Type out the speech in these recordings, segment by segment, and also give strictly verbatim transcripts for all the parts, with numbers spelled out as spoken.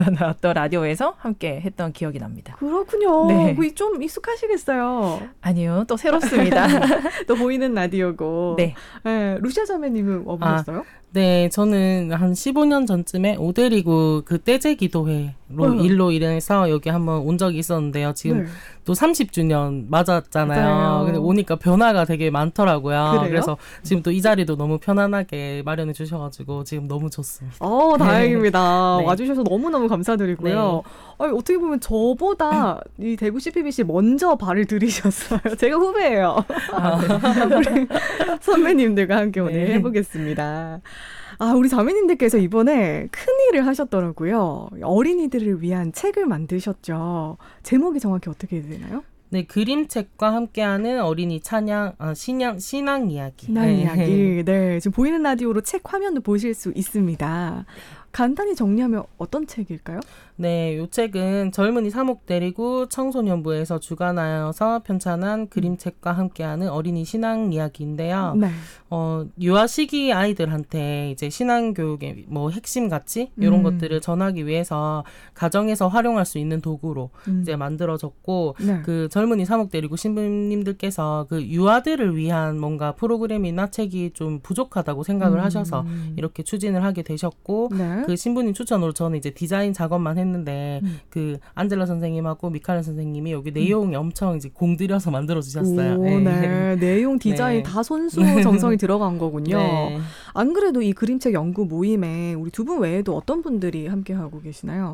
어떤 라디오에서 함께 했던 기억이 납니다. 그렇군요. 네. 거의 좀 익숙하시겠어요. 아니요, 또 새롭습니다. 또 보이는 라디오고. 네. 네. 루시아 자매님은 와보셨어요? 아, 네, 저는 한 십오 년 전쯤에 오데리고 그 떼제 기도회로 어. 일로 인해서 여기 한번 온 적이 있었는데요. 지금 네. 또 삼십 주년 맞았잖아요. 맞아요. 근데 오니까 변화가 되게 많더라고요. 그래요? 그래서 지금 또 이 자리도 너무 편안하게 마련해 주셔가지고 지금 너무 좋습니다. 어, 다행입니다. 네. 와주셔서 너무너무 감사드리고요. 네. 아니, 어떻게 보면 저보다 이 대구 씨피비씨 먼저 발을 들이셨어요. 제가 후배예요. 아, 우리 선배님들과 함께 오늘 네. 해보겠습니다. 아, 우리 자매님들께서 이번에 큰일을 하셨더라고요. 어린이들을 위한 책을 만드셨죠. 제목이 정확히 어떻게 되나요? 네, 그림책과 함께하는 어린이 찬양, 아, 신앙, 신앙 이야기. 신앙 네. 이야기. 네, 지금 보이는 라디오로 책 화면도 보실 수 있습니다. 간단히 정리하면 어떤 책일까요? 네, 이 책은 젊은이 사목 데리고 청소년부에서 주관하여서 편찬한 그림책과 함께하는 어린이 신앙 이야기인데요. 네. 어, 유아 시기 아이들한테 이제 신앙 교육의 뭐 핵심 가치 이런 음. 것들을 전하기 위해서 가정에서 활용할 수 있는 도구로 음. 이제 만들어졌고 네. 그 젊은이 사목 데리고 신부님들께서 그 유아들을 위한 뭔가 프로그램이나 책이 좀 부족하다고 생각을 음. 하셔서 이렇게 추진을 하게 되셨고 네. 그 신부님 추천으로 저는 이제 디자인 작업만 했는데 음. 그 안젤라 선생님하고 미카엘 선생님이 여기 내용이 엄청 이제 공들여서 만들어 주셨어요. 오, 네. 내용 디자인 네. 다 손수 정성이 들어간 거군요. 네. 안 그래도 이 그림책 연구 모임에 우리 두 분 외에도 어떤 분들이 함께 하고 계시나요?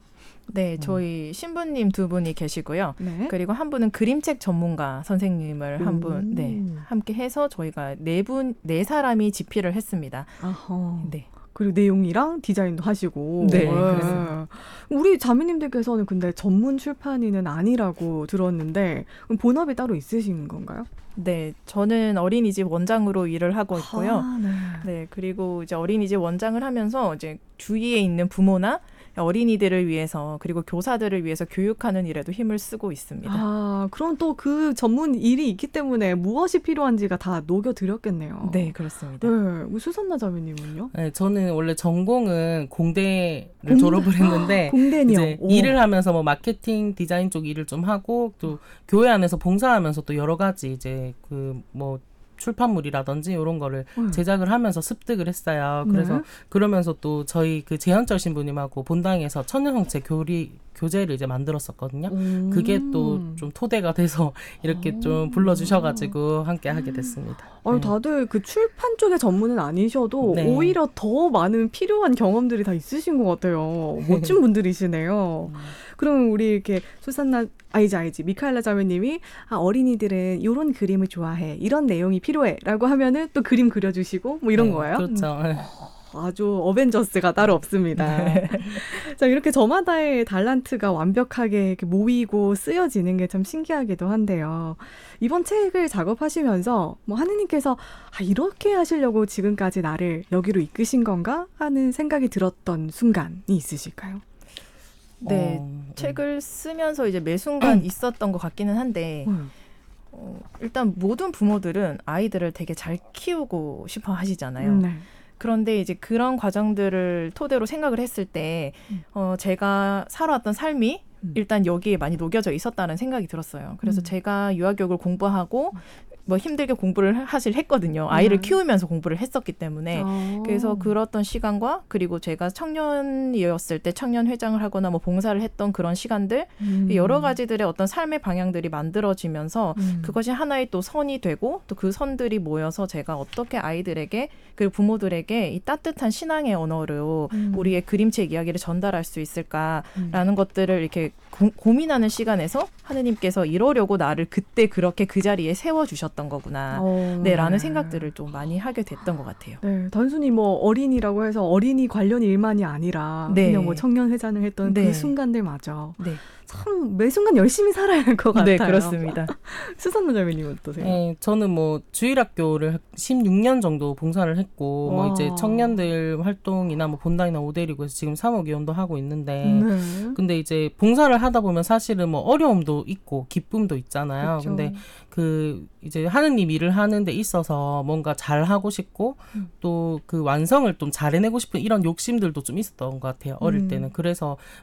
네, 저희 신부님 두 분이 계시고요. 네. 그리고 한 분은 그림책 전문가 선생님을 한 오. 분, 네, 함께 해서 저희가 네 분, 네 사람이 집필을 했습니다. 아하. 네. 그리고 내용이랑 디자인도 하시고. 네, 그렇습니다. 우리 자매님들께서는 근데 전문 출판인은 아니라고 들었는데 그럼 본업이 따로 있으신 건가요? 네, 저는 어린이집 원장으로 일을 하고 있고요. 아, 네. 네, 그리고 이제 어린이집 원장을 하면서 이제 주위에 있는 부모나 어린이들을 위해서 그리고 교사들을 위해서 교육하는 일에도 힘을 쓰고 있습니다. 아, 그럼 또 그 전문 일이 있기 때문에 무엇이 필요한지가 다 녹여드렸겠네요. 네, 그렇습니다. 네. 우리 수산나 자매님은요? 네, 저는 원래 전공은 공대를 공- 졸업을 했는데 공대니요. 이제 오. 일을 하면서 뭐 마케팅 디자인 쪽 일을 좀 하고 또 교회 안에서 봉사하면서 또 여러 가지 이제 그 뭐 출판물이라든지 이런 거를 음. 제작을 하면서 습득을 했어요. 그래서 네. 그러면서 또 저희 그 재현철 신부님하고 본당에서 천년홍채 교리 교재를 이제 만들었었거든요. 음. 그게 또 좀 토대가 돼서 이렇게 좀 불러주셔가지고 함께 하게 됐습니다. 아유, 네. 다들 그 출판 쪽의 전문은 아니셔도 네. 오히려 더 많은 필요한 경험들이 다 있으신 것 같아요. 멋진 분들이시네요. 그럼 우리 이렇게 수산나 아이지 아이지 미카엘라 자매님이 아, 어린이들은 이런 그림을 좋아해, 이런 내용이 필요해라고 하면은 또 그림 그려주시고 뭐 이런 네, 거예요. 그렇죠. 네. 아주 어벤져스가 따로 없습니다. 자, 이렇게 저마다의 달란트가 완벽하게 이렇게 모이고 쓰여지는 게 참 신기하기도 한데요. 이번 책을 작업하시면서 뭐 하느님께서 아, 이렇게 하시려고 지금까지 나를 여기로 이끄신 건가 하는 생각이 들었던 순간이 있으실까요? 네, 어, 책을 쓰면서 이제 매 순간 있었던 것 같기는 한데 음. 어, 일단 모든 부모들은 아이들을 되게 잘 키우고 싶어 하시잖아요. 네. 그런데 이제 그런 과정들을 토대로 생각을 했을 때 음. 어, 제가 살아왔던 삶이 음. 일단 여기에 많이 녹여져 있었다는 생각이 들었어요. 그래서 음. 제가 유아교육을 공부하고 뭐 힘들게 공부를 사실 했거든요. 아이를 음. 키우면서 공부를 했었기 때문에. 어. 그래서 그랬던 시간과 그리고 제가 청년이었을 때 청년 회장을 하거나 뭐 봉사를 했던 그런 시간들 음. 여러 가지들의 어떤 삶의 방향들이 만들어지면서 음. 그것이 하나의 또 선이 되고 또 그 선들이 모여서 제가 어떻게 아이들에게 그리고 부모들에게 이 따뜻한 신앙의 언어로 음. 우리의 그림책 이야기를 전달할 수 있을까라는 음. 것들을 이렇게 고, 고민하는 시간에서 하느님께서 이러려고 나를 그때 그렇게 그 자리에 세워주셨던 거구나. 어, 네, 라는 생각들을 좀 많이 하게 됐던 것 같아요. 네, 단순히 뭐 어린이라고 해서 어린이 관련 일만이 아니라 네. 그냥 뭐 청년 회장을 했던 네. 그 순간들마저 네, 참 매 순간 열심히 살아야 할 것 같아요. 네, 그렇습니다. 수산노 자매님 어떠세요? 네, 저는 뭐 주일학교를 십육 년 정도 봉사를 했고 와. 뭐 이제 청년들 활동이나 뭐 본당이나 오데리고에서 지금 사목위원도 하고 있는데 네. 근데 이제 봉사를 하다 보면 사실은 뭐 어려움도 있고 기쁨도 있잖아요. 그렇죠. 근데 그 이제 하느님 일을 하는 데 있어서 뭔가 잘 하고 싶고 음. 또 그 완성을 좀 잘 해내고 싶은 이런 욕심들도 좀 있었던 것 같아요. 어릴 음. 때는. 그래서